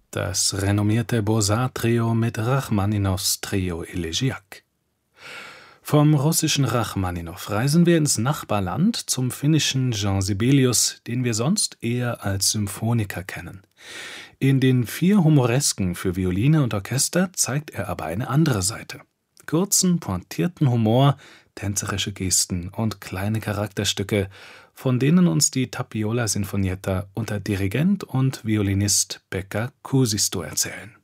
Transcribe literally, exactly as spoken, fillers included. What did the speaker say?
das renommierte Beaux-Arts-Trio mit Rachmaninows Trio Elegiac. Vom russischen Rachmaninow reisen wir ins Nachbarland zum finnischen Jean Sibelius, den wir sonst eher als Symphoniker kennen. In den vier Humoresken für Violine und Orchester zeigt er aber eine andere Seite. Kurzen, pointierten Humor, tänzerische Gesten und kleine Charakterstücke, von denen uns die Tapiola Sinfonietta unter Dirigent und Violinist Pekka Kuusisto erzählen.